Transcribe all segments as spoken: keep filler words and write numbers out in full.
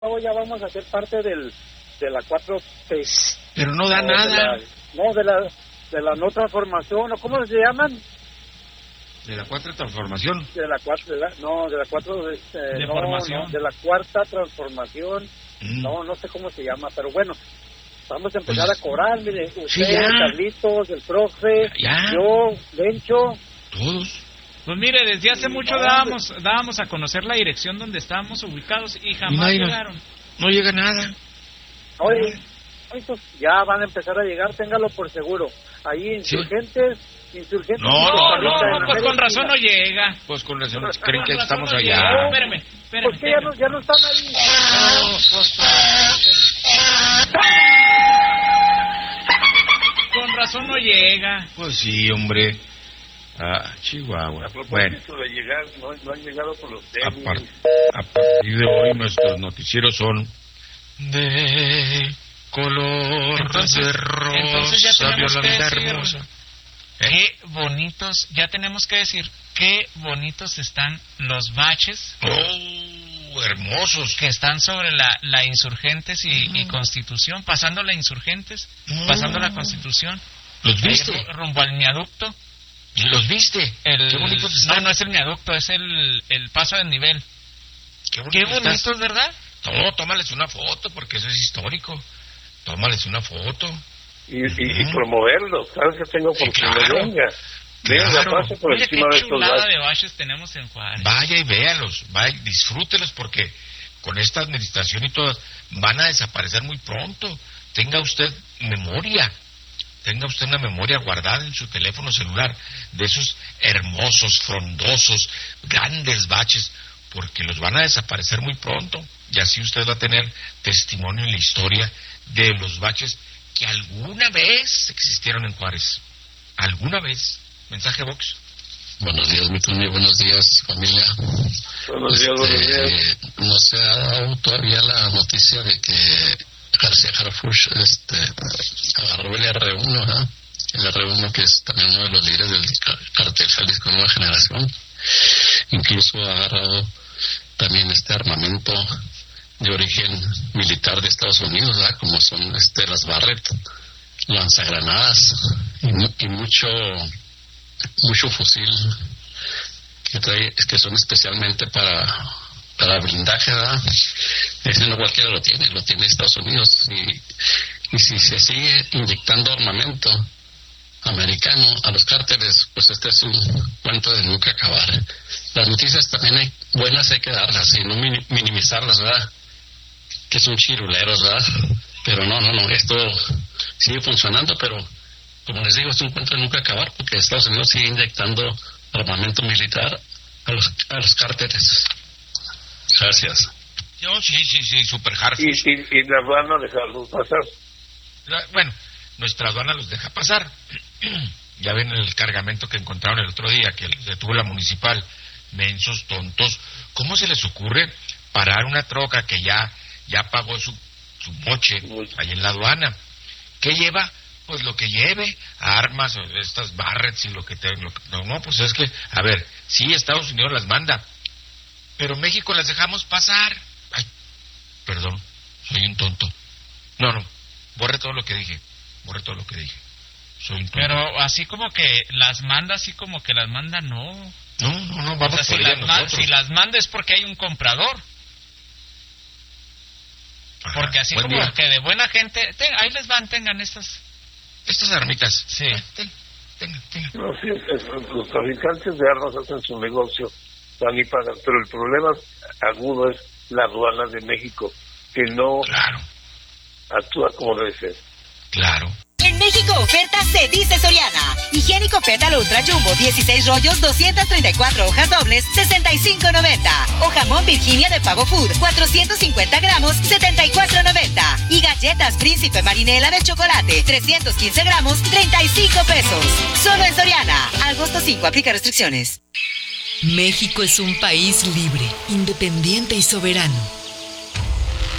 cabo ya vamos a ser parte del de la cuatro T. Pero no da no, nada. De la, no, de la de la no transformación, ¿o cómo se llaman? De la cuarta transformación. De la cuatro, de la, no, de la cuatro, eh, de no, formación. no, de la cuarta transformación. Mm. No, no sé cómo se llama, pero bueno, vamos a empezar Pues, a cobrar, mire, usted, sí, ya. Carlitos, el profe, Ya. yo, Lencho. Todos. Pues mire, desde hace mucho dábamos, dábamos a conocer la dirección donde estábamos ubicados y jamás Nadie nos- llegaron. No llega nada. Oye, estos ya van a empezar a llegar, téngalo por seguro. Ahí insurgentes, insurgentes. No, en No, Costa no, Rica, no, en pues con América. razón no llega. Pues con razón, creen que Con razón estamos no allá. llega. Espérame, espérame. ¿Por qué ya no, ya no están ahí? Con razón no llega. Pues sí, hombre. Ah, Chihuahua. A propósito Bueno, de llegar, no, no han llegado por los a, tenis. par- a partir de hoy nuestros noticieros son de color Entonces- de rosa, entonces ya tenemos que violeta decir- hermosa. ¿Eh? Qué bonitos, ya tenemos que decir, qué bonitos están los baches Oh, hermosos. que están sobre la, la Insurgentes y, y Constitución, pasando la Insurgentes, Mm. pasando la Constitución, ¿Los ahí viste? ru- rumbo al viaducto. ¿Los viste? El, Qué bonitos no, están. no es el viaducto, es el, el paso de nivel. Qué Qué bonitos están. bonitos, ¿verdad? No, tómales una foto porque eso es histórico. Tómales una foto. Y, y, y Ujú. promoverlos, ¿sabes que tengo Sí, por que claro. venga? Venga, Claro. pase por Mira qué encima de estos chulada baches. de baches tenemos en Juárez. Vaya y véalos, vaya, disfrútelos porque con esta administración y todas van a desaparecer muy pronto. Tenga usted memoria, tenga usted una memoria guardada en su teléfono celular de esos hermosos, frondosos, grandes baches, porque los van a desaparecer muy pronto. Y así usted va a tener testimonio en la historia de los baches que alguna vez existieron en Juárez. Alguna vez. Mensaje Vox. Buenos días, mi Tony. Buenos días, familia. Buenos días, buenos días. Este, no se ha dado todavía la noticia de que García Harfuch este, agarró el R uno, ¿ah? El R uno, que es también uno de los líderes del ca- cartel Jalisco Nueva Generación. Incluso ha agarrado también este armamento de origen militar de Estados Unidos, ¿ah? Como son este las Barrett, lanzagranadas y, mu- y mucho mucho fusil que trae, que son especialmente para para blindaje, ¿verdad? Ese no cualquiera lo tiene, lo tiene Estados Unidos, y, y si se sigue inyectando armamento americano a los cárteles, pues este es un cuento de nunca acabar. Las noticias también hay buenas, hay que darlas y no mini- minimizarlas, ¿verdad? Que son chiruleros, ¿verdad? Pero no, no, no, esto sigue funcionando, pero como les digo, es un cuento de nunca acabar, porque Estados Unidos sigue inyectando armamento militar a los, a los cárteles. Gracias. Yo sí, sí, sí, super hard. Y, y, y la van a dejarlos pasar. La- Bueno, nuestra aduana los deja pasar. Ya ven el cargamento que encontraron el otro día, que detuvo la municipal. Mensos, tontos. ¿Cómo se les ocurre parar una troca que ya ya pagó su, su moche ahí en la aduana? ¿Qué lleva? Pues lo que lleve, armas, o estas Barretts y lo que te... Lo que- no, no, pues es que, a ver, sí, Estados Unidos las manda, pero México las dejamos pasar. Ay, perdón, soy un tonto. No, no, borre todo lo que dije, borre todo lo que dije. Soy un tonto. Pero así como que las manda, así como que las manda, no. No, no, no, O vamos sea, si por ellas las, ma- nosotros. si las manda es porque hay un comprador. Ajá, Porque así buen como día. que de buena gente, ten- ahí les van, tengan estas. Estas armitas. Sí. Ten, tenga, tenga. No, sí, es- los traficantes de armas hacen su negocio, van y pagan, pero el problema agudo es la aduana de México, que no Claro, actúa como debe ser. claro. En México, oferta se dice Soriana. Higiénico Pétalo Ultra Jumbo, dieciséis rollos, doscientas treinta y cuatro hojas dobles, sesenta y cinco noventa. O jamón Virginia de Pavo Food, cuatrocientos cincuenta gramos, setenta y cuatro noventa. Y galletas Príncipe Marinela de chocolate, trescientos quince gramos, treinta y cinco pesos. Solo en Soriana. Agosto cinco, aplica restricciones. México es un país libre, independiente y soberano.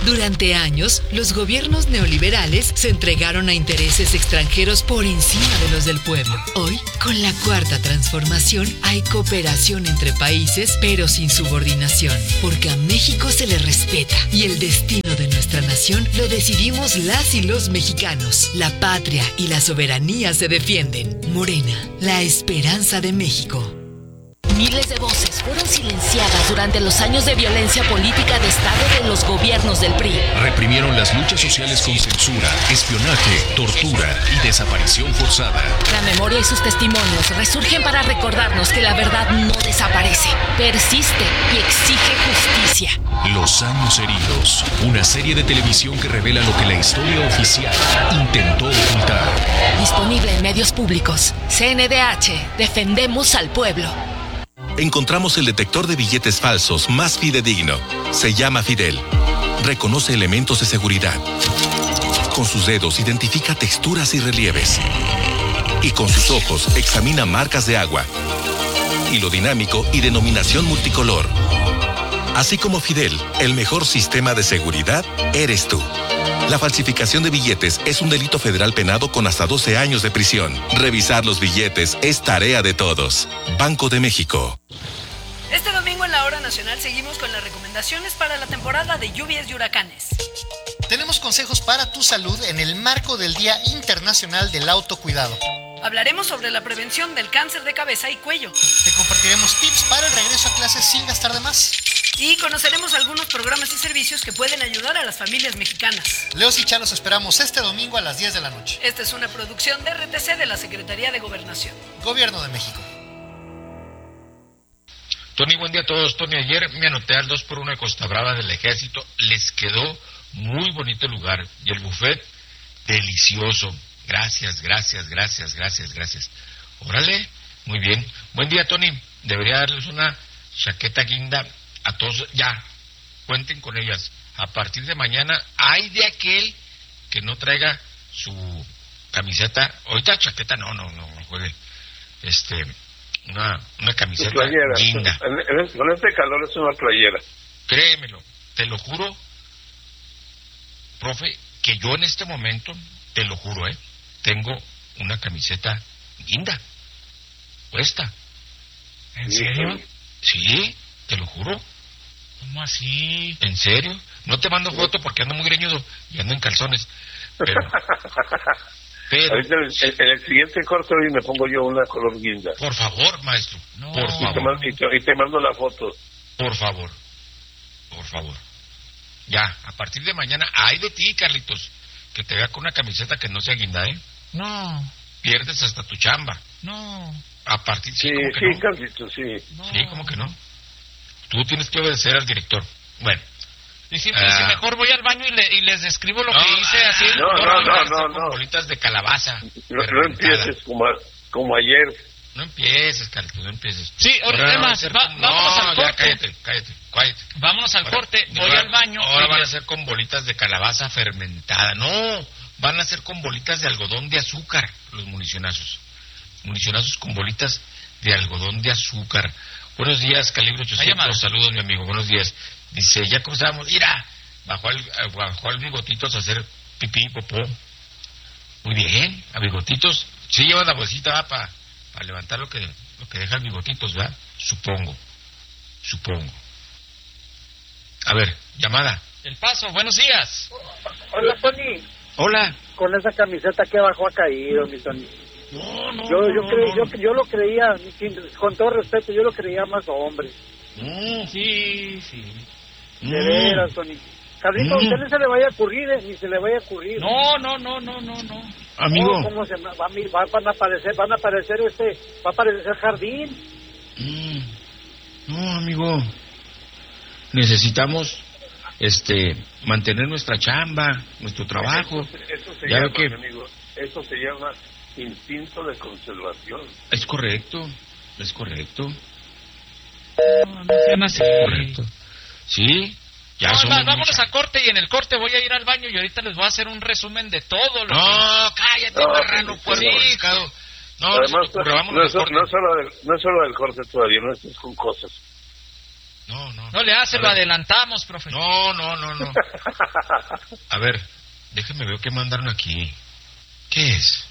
Durante años, los gobiernos neoliberales se entregaron a intereses extranjeros por encima de los del pueblo. Hoy, con la cuarta transformación, hay cooperación entre países, pero sin subordinación, porque a México se le respeta y el destino de nuestra nación lo decidimos las y los mexicanos. La patria y la soberanía se defienden. Morena, la esperanza de México. Miles de voces fueron silenciadas durante los años de violencia política de Estado de los gobiernos del P R I. Reprimieron las luchas sociales con censura, espionaje, tortura y desaparición forzada. La memoria y sus testimonios resurgen para recordarnos que la verdad no desaparece, persiste y exige justicia. Los años heridos, una serie de televisión que revela lo que la historia oficial intentó ocultar. Disponible en medios públicos. C N D H, defendemos al pueblo. Encontramos el detector de billetes falsos más fidedigno. Se llama Fidel. Reconoce elementos de seguridad. Con sus dedos identifica texturas y relieves. Y con sus ojos examina marcas de agua. Hilo dinámico y denominación multicolor. Así como Fidel, el mejor sistema de seguridad eres tú. La falsificación de billetes es un delito federal penado con hasta doce años de prisión. Revisar los billetes es tarea de todos. Banco de México. Este domingo en la Hora Nacional seguimos con las recomendaciones para la temporada de lluvias y huracanes. Tenemos consejos para tu salud en el marco del Día Internacional del Autocuidado. Hablaremos sobre la prevención del cáncer de cabeza y cuello. Te compartiremos tips para el regreso a clases sin gastar de más. Y conoceremos algunos programas y servicios que pueden ayudar a las familias mexicanas. Leos y Chá los esperamos este domingo a las diez de la noche. Esta es una producción de R T C de la Secretaría de Gobernación. Gobierno de México. Tony, buen día a todos. Tony, ayer me anoté al dos por uno de Costa Brava del Ejército. Les quedó muy bonito el lugar. Y el buffet, delicioso. Gracias, gracias, gracias, gracias, gracias. Órale, muy bien. Buen día, Tony. Debería darles una chaqueta guinda a todos. Ya, cuenten con ellas. A partir de mañana, hay de aquel que no traiga su camiseta. Ahorita chaqueta, no, no, no, no juegue. Este... Una, una camiseta playera, linda. En, en, con este calor es una playera. Créemelo, te lo juro, profe, que yo en este momento, te lo juro, eh, tengo una camiseta linda, puesta. ¿En serio? Sí, te lo juro. ¿Cómo así? ¿En serio? No te mando foto porque ando muy greñudo y ando en calzones, pero... Pero, ahorita en, en el siguiente corte hoy me pongo yo una color guinda. Por favor, maestro. No. Por y, favor. te mando, y, te, y te mando la foto. Por favor. Por favor. Ya, a partir de mañana, ay de ti, Carlitos, que te vea con una camiseta que no sea guinda, ¿eh? No. Pierdes hasta tu chamba. No. A partir sí, sí, como que sí, no. Carlitos, sí. No. Sí, como que no. Tú tienes que obedecer al director. Bueno. Y si, Ah. si mejor voy al baño y, le, y les describo lo No, que hice así. no, por no, favor, no, hacer no, con no. bolitas de calabaza. No, no fermentada. empieces como, a- como ayer. No empieces, Carlitos, no empieces. Sí, ahora, Ahora además, van a hacer va- con- vámonos no, al ya corte. cállate, cállate, cállate. Vámonos al Ahora, corte, voy ahora- al baño. Ahora y van a les- hacer con bolitas de calabaza fermentada. No, van a hacer con bolitas de algodón de azúcar los municionazos. Municionazos con bolitas de algodón de azúcar. Buenos días, Calibre Hay llamada. ochocientos. Saludos, mi amigo. Buenos días. Dice, ya comenzamos. Mira, bajó al, bajó al Bigotitos a hacer pipí, popó. Muy bien, a Bigotitos. Sí lleva la bolsita para levantar lo que, lo que deja el Bigotitos, ¿verdad? Supongo. Supongo. A ver, llamada. El Paso, buenos días. Hola, Tony. Hola. Con esa camiseta que abajo ha caído, mi Tony. No, no, Yo, yo, no, cre- no. yo, yo lo creía, sin- con todo respeto, yo lo creía más hombre. Mm, Sí, sí. De mm. veras, Tony. Carlito, a Mm. usted no se le vaya a ocurrir, eh, ni se le vaya a ocurrir. No, no, no, no, no, no. Amigo. No, ¿cómo se me- va a mi- va- van a aparecer, van a aparecer este, va a aparecer jardín. Mm. No, amigo. Necesitamos este mantener nuestra chamba, nuestro trabajo. Eso, se- eso se Ya llama, veo que- amigo, eso se llama instinto de conservación. Es correcto, es correcto, No, no sean así. correcto. Sí, ya No, somos va- vámonos mucha- a corte y en el corte voy a ir al baño y ahorita les voy a hacer un resumen de todo lo No, cállate, No, marrano, sí, puerco sí. pescado. No, Además, no, se te ocurra, vámonos no, al es, no, corte. es solo del, no es solo del corte todavía, no estés con cosas. No, no. No le hace, lo adelantamos, profe. No, no, no, no. A ver, déjeme ver qué mandaron aquí. ¿Qué es?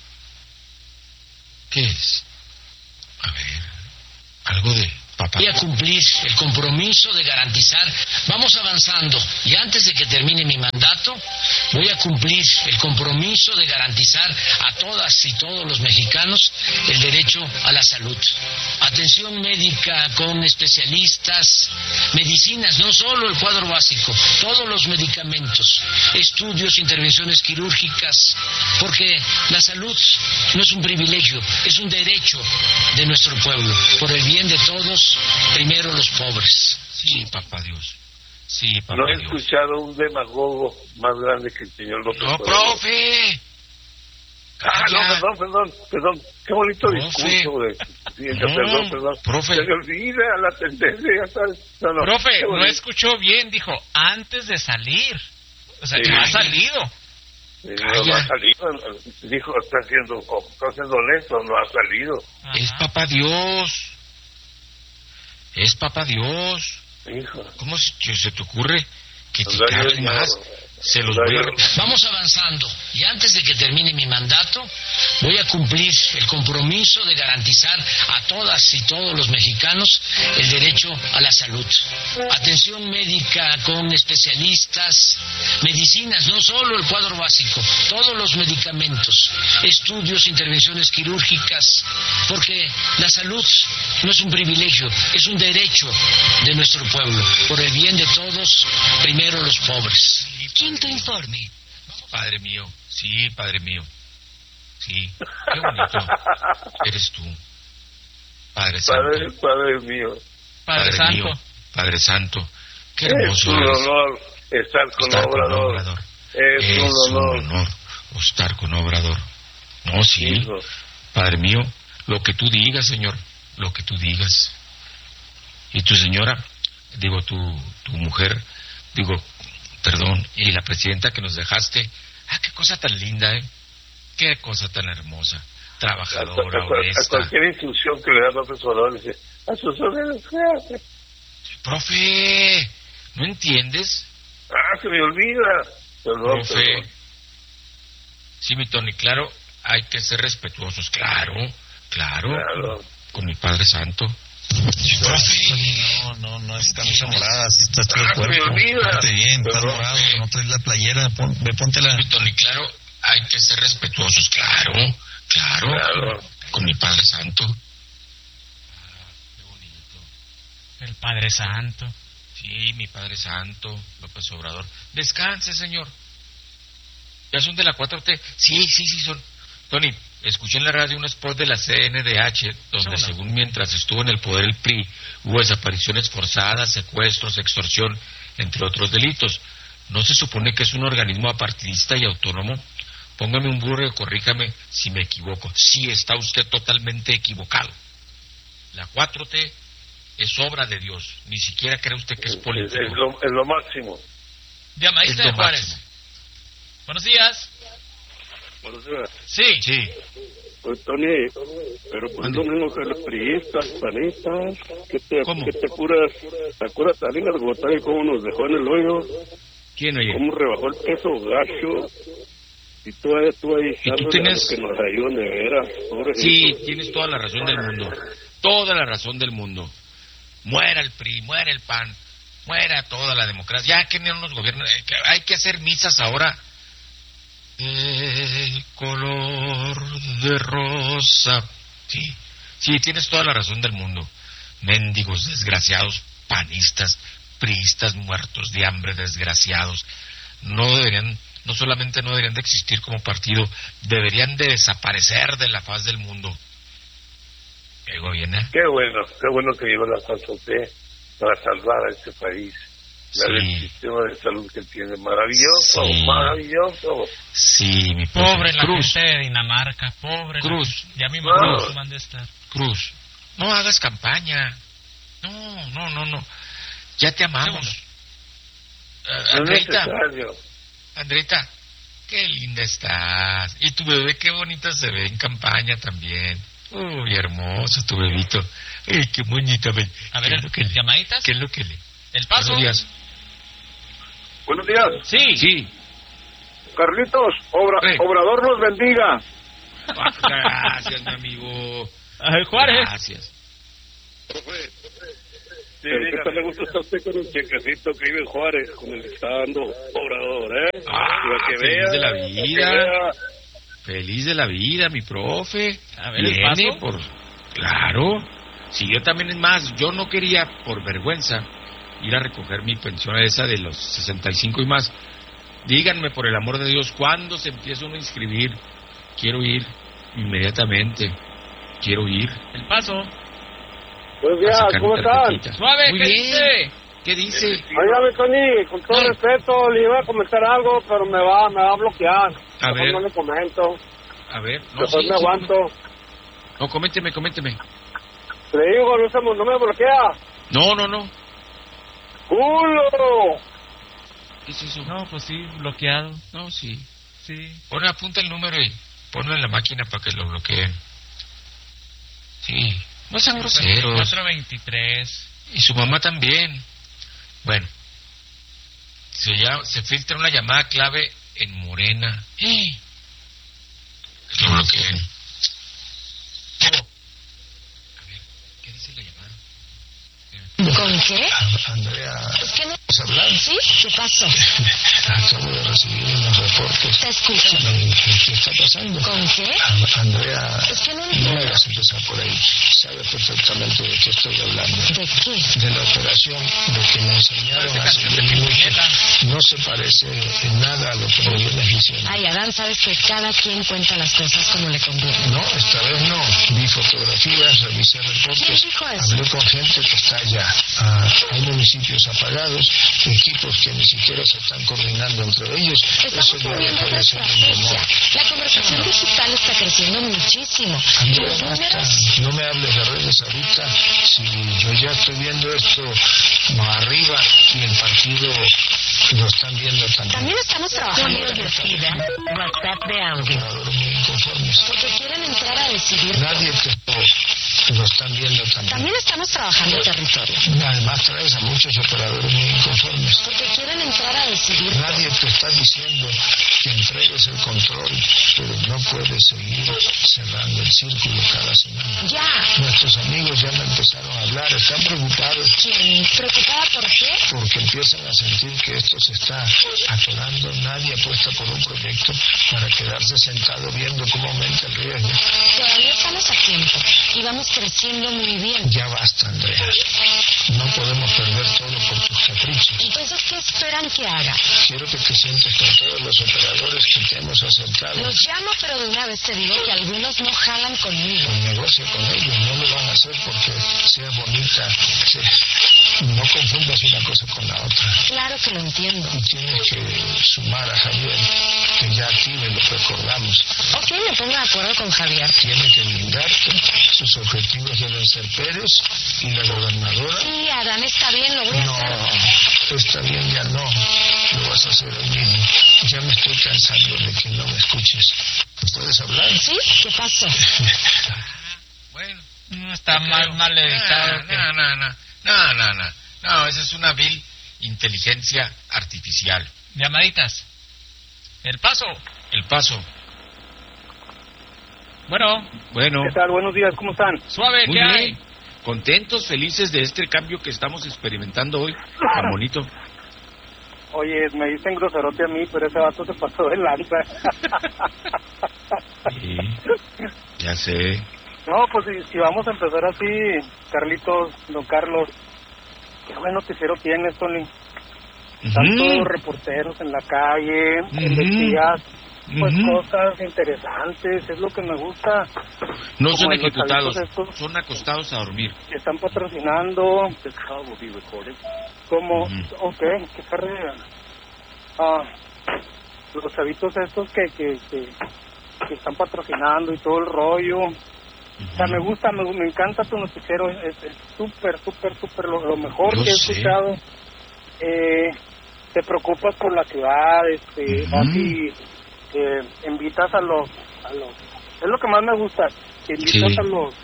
¿Qué es? A ver, algo de papá. Voy a cumplir el compromiso de garantizar, vamos avanzando, y antes de que termine mi mandato, voy a cumplir el compromiso de garantizar a todas y todos los mexicanos el derecho a la salud. Atención médica con especialistas, medicinas, no solo el cuadro básico, todos los medicamentos, estudios, intervenciones quirúrgicas, porque la salud no es un privilegio, es un derecho de nuestro pueblo, por el bien de todos, primero los pobres. Sí, papá Dios. Sí, papá No he Dios. escuchado un demagogo más grande que el señor López ¡No, Obrador. profe! Ah, no, perdón, perdón, perdón. Qué bonito Profe. discurso de presidente, No, perdón, perdón. profe. Se le olvida la tendencia, ya sabes. No, no, Profe, qué no bonito. escuchó bien, dijo, antes de salir. O sea, Sí. que no ha salido. Sí, no ha salido, dijo, está haciendo, está haciendo lento, no ha salido. Es papá Dios. Es papá Dios. Hijo. ¿Cómo se, se te ocurre que te Pues, caben yo- más? Se los voy a... Vamos avanzando, y antes de que termine mi mandato, voy a cumplir el compromiso de garantizar a todas y todos los mexicanos el derecho a la salud. Atención médica con especialistas, medicinas, no solo el cuadro básico, todos los medicamentos, estudios, intervenciones quirúrgicas, porque la salud no es un privilegio, es un derecho de nuestro pueblo, por el bien de todos, primero los pobres. Quinto informe. Padre mío, sí, padre mío. Sí, qué bonito. Eres tú. Padre Santo. Padre, padre mío. Padre Santo. mío, Padre Santo. Qué Es hermoso un eres. honor estar con Estar con Obrador. Obrador. Es, Es un honor. un honor estar con Obrador. No, sí. Hijo. Padre mío, lo que tú digas, Señor, lo que tú digas. Y tu señora, digo, tu, tu mujer, digo, perdón, y la presidenta que nos dejaste, ah, qué cosa tan linda, ¿eh? Qué cosa tan hermosa. Trabajadora, a, a, a honesta. cualquier instrucción que le da López Obrador, le dice, a sus órdenes, ¿qué hace? Profe, ¿no entiendes? Ah, se me olvida. Perdón, Profe. perdón. Sí, mi Tony, claro, hay que ser respetuosos, claro, claro, Claro. con mi Padre Santo. No, no, no es camisa morada, así está todo el Ah, se me cuerpo. olvida. Ponte bien, está Perdón. morado, no traes la playera, pon, ve, póntela. Mi Tony, claro, hay que ser respetuosos, claro, claro, Claro. con mi Padre Santo. El Padre Santo. Sí, mi Padre Santo, López Obrador. Descanse, señor. ¿Ya son de la cuatro T? Sí, sí, sí son. Tony, escuché en la radio un spot de la C N D H, donde Sí, según mientras estuvo en el poder el P R I, hubo desapariciones forzadas, secuestros, extorsión, entre otros delitos. ¿No se supone que es un organismo apartidista y autónomo? Póngame un burro y corríjame si me equivoco. Sí, está usted totalmente equivocado. La cuatro T es obra de Dios. Ni siquiera cree usted que es Es, político. es lo, es lo máximo. Llamadita Es de lo Juárez. máximo. Buenos días. Buenos días. Sí. Sí. Pues, Tony, pero pues es lo mismo que los priistas, panistas, que te, ¿Cómo? que te curas, te curas Salinas de Gortari, cómo nos dejó en el hoyo, ¿Quién oye? cómo rebajó el peso gacho, y tú, ahí- tú ahí, ¿Y tú dándole tienes- a los que nos ayudan de veras, pobre Sí, gente. tienes toda la razón del mundo. Toda la razón del mundo. Muera el P R I, muera el P A N, muera toda la democracia. Ya que no nos gobiernan, eh, que hay que hacer misas ahora. El color de rosa. Sí, sí, tienes toda la razón del mundo. Mendigos, desgraciados, panistas, priistas, muertos de hambre, desgraciados. No deberían, no solamente no deberían de existir como partido, deberían de desaparecer de la faz del mundo. ¿Qué gobierna? Qué bueno, qué bueno que llegó la cuatro T para salvar a este país. La Sí. del sistema de salud que tiene. Maravilloso, Sí. maravilloso. Sí, mi profe. Pobre la Cruz, gente de Dinamarca. Pobre. la Cruz. gente. Ya mismo Cruz. Cruz van a estar. Cruz, no hagas campaña. No, no, no, no. Ya te amamos. Eh, No es Andreita, necesario. Andreita, qué linda estás. Y tu bebé, qué bonita se ve en campaña también. Uy, hermoso tu bebito. Ay, qué bonita. Ven. A ver, el, ¿qué llamaditas. ¿Qué es lo que le? El paso. Buenos días. Buenos días. Sí. Sí. Carlitos, obra, Sí. Obrador los bendiga. Ah, gracias, mi amigo. A ver, Juárez. Gracias. Sí, ¿qué tal le gusta a usted con el chequecito que vive en Juárez, con el que está dando Obrador, eh? Ah, Para que feliz vea, de la para que vida. vea. Feliz de la vida, mi profe. A ver, ¿el Viene paso? por... Claro. Si yo también, es más, yo no quería, por vergüenza, ir a recoger mi pensión esa de los sesenta y cinco y más. Díganme, por el amor de Dios, ¿cuándo se empieza uno a inscribir? Quiero ir inmediatamente. Quiero ir. El paso. Buenos a días, sacar ¿cómo mi están? tarjetita. Suave, Muy ¿qué bien. dice? ¿Qué dice? Oígame, Tony, con todo Ay. respeto, le iba a comentar algo, pero me va, me va a bloquear. A Mejor ver. no le comento. A ver. No, Mejor sí, me sí, aguanto. No, coménteme, coménteme. Le digo, no, se- no me bloquea. No, no, no. ¡Culo! ¿Qué es eso? No, pues sí, bloqueado. No, sí. Sí. Pon, apunta el número y ponlo en la máquina para que lo bloqueen. Sí. No sean groseros. cuatro veintitrés. Y su mamá también. Bueno. Se, llama, se filtra una llamada clave en Morena. ¡Eh! Que lo bloqueen. Oh. A ver, ¿qué dice la llamada? ¿Con qué? Andrea, Es que no... ¿puedes hablar? ¿Sí? ¿Qué pasó? Acabo de recibir unos reportes. Te escucho. ¿Qué está pasando? ¿Con qué? Andrea, Es que no no me entiendo. hagas empezar por ahí. Sabes perfectamente de qué estoy hablando. ¿De qué? De la operación de que me enseñaron hace diez minutos. No se parece en nada a lo que me vienes diciendo. Ay, Adán, sabes que cada quien cuenta las cosas como le conviene. No, esta vez no. Vi fotografías, revisé reportes. ¿Quién dijo eso? Hablé con gente que está allá. Ah, hay municipios apagados, equipos que ni siquiera se están coordinando entre ellos. Estamos Eso ya moviendo dejó otra de ser un rumor. estrategia. La conversación digital está creciendo muchísimo. Y Andrea, los basta. números... No me hables de redes ahorita. Si yo ya estoy viendo esto arriba y el partido lo están viendo también. También estamos trabajando en WhatsApp de audio. Operadores muy inconformes. Porque quieren entrar a decidir. Nadie te lo, lo están viendo también. También estamos trabajando en territorio. Además traes a muchos operadores muy inconformes. Porque quieren entrar a decidir. Nadie te está diciendo que entregues el control, pero no puedes seguir cerrando el círculo cada semana. Ya. Nuestros amigos ya me empezaron a hablar, están preocupados. ¿Quién? ¿Preocupada por qué? Porque empiezan a sentir que esto se está atorando. Nadie apuesta por un proyecto para quedarse sentado viendo cómo aumenta el riesgo. Todavía estamos a tiempo y vamos creciendo muy bien. Ya basta, Andrea. No podemos perder todo por tus caprichos. Entonces, ¿qué esperan que haga? Quiero que te sientes con todos los operadores que te hemos acercado. Los llamo, pero de una vez te digo que algunos no jalan conmigo. Pues negocia con ellos, no lo van a hacer porque sea bonita. Que no confundas una cosa con la otra. Claro que lo entiendo. Y tienes que sumar a Javier, que ya active lo que acordamos. Ok, me pongo de acuerdo con Javier. Tiene que blindarte. Sus objetivos deben ser Pérez y la gobernadora. Sí, Adán, está bien, lo voy a No, hacer. está bien, ya no. Lo vas a hacer hoy mismo. Ya me estoy cansando de que no me escuches. ¿Puedes hablar? ¿Sí? ¿Qué pasó? Bueno. No está mal, mal editado. No, no, no, no, no, no, no, esa es una vil inteligencia artificial. Llamaditas. El paso. El paso. Bueno. Bueno. ¿Qué tal? Buenos días, ¿cómo están? Suave, Muy ¿qué bien. hay? Contentos, felices de este cambio que estamos experimentando hoy. Tan bonito. Oye, me dicen groserote a mí, pero ese vato se pasó de lanza. Sí, ya sé. No, pues si, si vamos a empezar así, Carlitos, don Carlos, qué buen noticiero tienes, Tony. Tantos Ujú. reporteros en la calle, Ujú. investigas, pues Ujú. cosas interesantes, es lo que me gusta. No Como son en los ejecutados, chavitos estos son acostados a dormir. que están patrocinando, como, Ujú. ok, qué carrera. Ah, los chavitos estos que, que, que, que están patrocinando y todo el rollo. O sea, me gusta, me, me encanta tu noticiero, es es súper, súper, súper lo, lo mejor Yo que he sé. escuchado. Eh, te preocupas por la ciudad, este, Ujú. vas y eh, invitas a los, a los, es lo que más me gusta, que invitas Sí. a los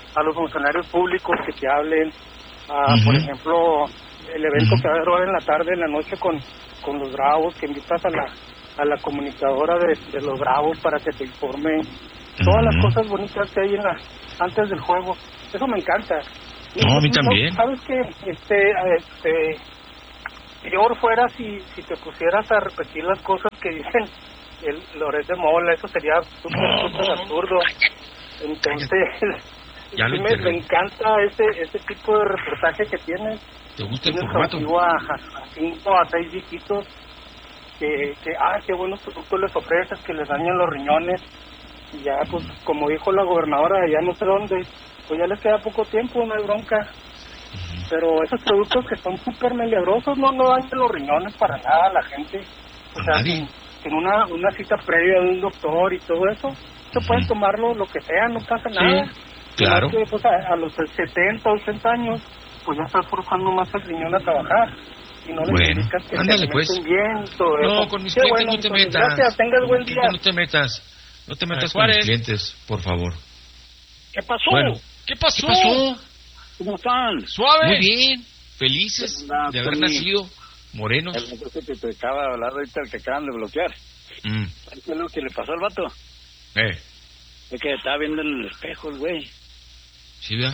a los funcionarios públicos que te hablen, a, uh-huh. por ejemplo, el evento uh-huh. que va a haber ahora en la tarde, en la noche con, con los Bravos, que invitas a la a la comunicadora de, de los Bravos para que te informe uh-huh. todas las cosas bonitas que hay en la, antes del juego. Eso me encanta. No, a mí también. ¿Sabes qué? Este, este, peor fuera si, si te pusieras a repetir las cosas que dicen el Loret de Mola, eso sería súper, no, súper no, absurdo. Entonces, ya sí me, me encanta ese ese tipo de reportaje que tienes. ¿Te gusta el tienes formato? A, a cinco, a seis viejitos que, que, ah, qué buenos productos les ofreces, que les dañan los riñones. Y ya, pues, como dijo la gobernadora de ya no sé dónde, pues ya les queda poco tiempo, no hay bronca. Uh-huh. Pero esos productos que son súper milagrosos no, no dañan los riñones para nada a la gente. O sea, sin, sin una, una cita previa de un doctor y todo eso, se uh-huh. pueden tomarlo lo que sea, no pasa nada. Sí, claro. Que, pues, a, a los setenta, ochenta años, pues ya estás forzando más el riñón a trabajar. Y no bueno, que ándale pues. Bien, todo no, eso. con mis Qué clientes bueno, no te Antonio, metas. Gracias, tengas buen día. No te metas, no te metas con mis clientes, por favor. ¿Qué pasó? Bueno, ¿Qué pasó? ¿Qué pasó? ¿Cómo están? Suave. Muy bien, felices Anda, de haber Tony, nacido morenos. El negocio que te acaba de hablar ahorita, el que acaban de bloquear. Mm. ¿Qué es lo que le pasó al vato? Eh. Es que estaba viendo en el espejo el güey. Sí, ¿verdad?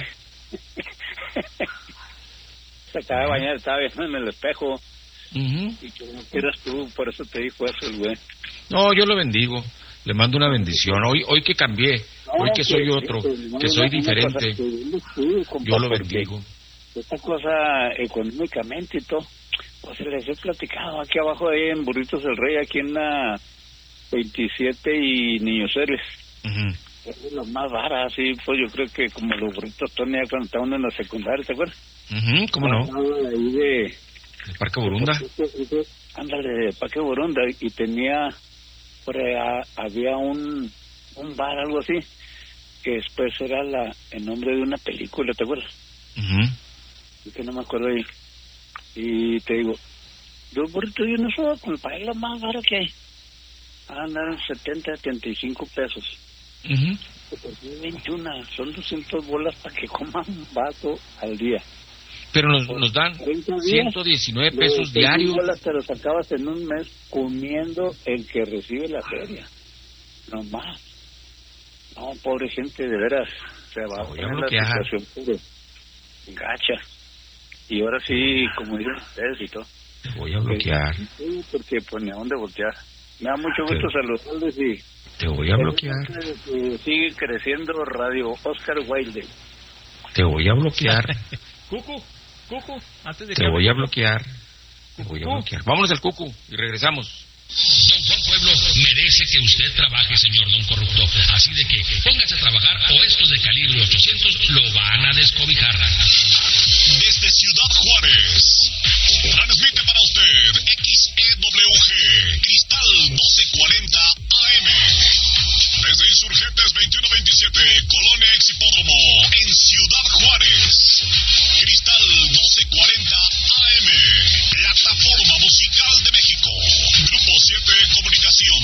Se acaba de bañar, estaba viendo en el espejo. Uh-huh. Y que no quieras tú, por eso te dijo eso el güey. No, yo lo bendigo. Le mando una bendición. Hoy hoy que cambié, no, hoy que, que soy otro, que, no, que soy diferente, que tú, compa, yo lo bendigo. Esta cosa económicamente y todo, pues les he platicado aquí abajo ahí en Burritos del Rey, aquí en la veintisiete y Niños Héroes. Uh-huh. Es lo más barato, así, pues yo creo que como los burritos Tony cuando estaba uno en la secundaria, ¿te acuerdas? Uh-huh, ¿cómo no? Ahí de... ¿El Parque Borunda? Ándale, de Parque Borunda, y tenía, por allá, había un, un bar, algo así, que después era la el nombre de una película, ¿te acuerdas? Uh-huh. Y que no me acuerdo ahí. Y te digo, los burritos yo no sé, compa, es lo más barato que hay. Andan setenta, setenta y cinco pesos. Uh-huh. veintiuno, son doscientas bolas para que coman un vaso al día. Pero nos, nos dan ciento diecinueve pesos diarios. Bolas te los acabas en un mes comiendo el que recibe la feria. No más. No, pobre gente, de veras. Se va a poner la situación puro gacha. Y ahora sí, como dicen ustedes y todo. Te voy a bloquear. Sí, porque pues ni a dónde voltear. Me da mucho gusto saludarles y... Te voy a bloquear. Sigue creciendo Radio Oscar Wilde. Te voy a bloquear. Cucu, Cucu, antes de Te que... voy a bloquear. Te voy a bloquear. Vámonos al Cucu y regresamos. Don Juan Pueblo merece que usted trabaje, señor don corrupto. Así de que póngase a trabajar o estos de calibre ochocientos lo van a descobijar. Desde Ciudad Juárez, transmite para usted X E W G, Cristal doce cuarenta A M. Desde Insurgentes veintiuno veintisiete, Colonia Ex Hipódromo, en Ciudad Juárez. Cristal doce cuarenta A M, plataforma musical de México. Grupo siete Comunicación.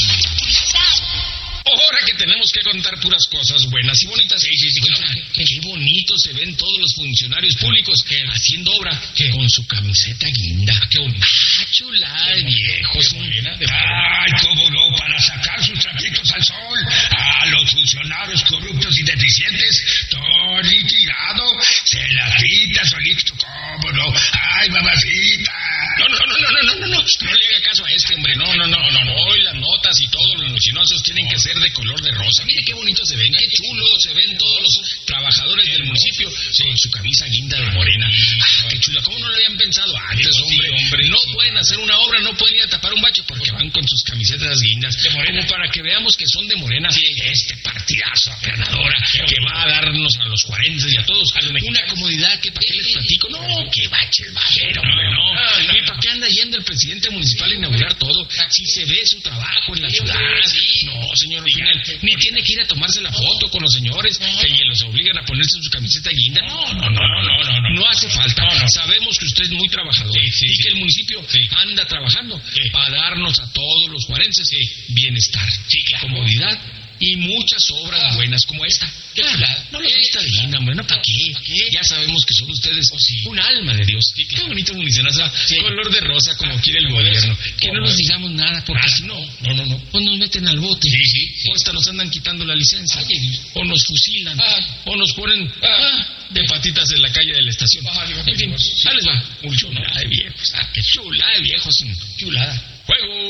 Ahora que tenemos que contar puras cosas buenas y bonitas. Sí, sí, sí. Qué, qué bonito se ven todos los funcionarios públicos que haciendo obra que con su camiseta guinda. Qué bonita. Ah, chulada de viejos. Ay, cómo no, para sacar sus trapitos al sol. A los funcionarios corruptos y deficientes, Tony Tirado se la quita solito, cómo no. Ay, mamacita. No, no, no, no, no, no, no, no. No le haga caso a este, hombre. No, no, no, no, no. Hoy las notas y todos los lucinosos tienen que ser de color de rosa. Mire qué bonito se ven, qué chulo se ven todos los trabajadores del municipio con su camisa guinda de morena. Ah, qué chula. ¿Cómo no lo habían pensado antes, hombre? hombre? No pueden hacer una obra, no pueden ir a tapar un bache porque van con sus camisetas guindas de morena. Como para que veamos que son de morena. Este partidazo aplanadora que va a darnos a los cuarenta y a todos una comodidad que para qué les platico. No, que bache el bajero, hombre, no. ¿Y para qué anda yendo el presidente municipal a inaugurar todo? Si se ve su trabajo en la ciudad. No, señor Original, ni tiene que ir a tomarse la foto con los señores que los obligan a ponerse su camiseta guinda. No, no, no, no, no, no, no, no hace falta. No, no. Sabemos que usted es muy trabajador sí, sí, y que el municipio sí. anda trabajando sí. para darnos a todos los juarenses sí. bienestar, sí, claro. comodidad y muchas obras buenas como esta. ¿Qué chulada? No les gusta Dina, bueno, ¿para qué? Ya sabemos que son ustedes un alma de Dios. Qué bonito municionazo, color de rosa como quiere el gobierno. Que no nos digamos nada, porque si no, no, no, no, pues nos meten al bote. Sí, sí, sí. O hasta nos andan quitando la licencia. O nos fusilan. O nos ponen de patitas en la calle de la estación. En fin, ahí les va. Muy chulada de viejos. Ah, qué chulada de viejos. Chulada. ¡Juego!